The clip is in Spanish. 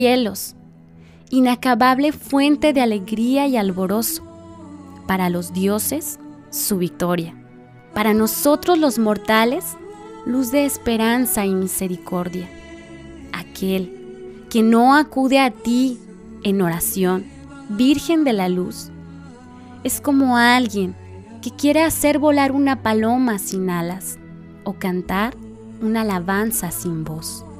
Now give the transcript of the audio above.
cielos, inacabable fuente de alegría y alborozo. Para los dioses, su victoria. Para nosotros los mortales, luz de esperanza y misericordia. Aquel que no acude a ti en oración, Virgen de la Luz, es como alguien que quiere hacer volar una paloma sin alas o cantar una alabanza sin voz.